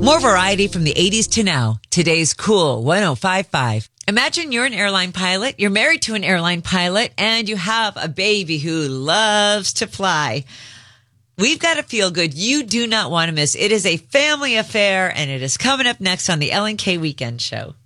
More variety from the 80s to now. Today's Cool 105.5. Imagine you're an airline pilot, you're married to an airline pilot, and you have a baby who loves to fly. We've got a feel good you do not want to miss. It is a family affair, and it is coming up next on the Ellen K Weekend Show.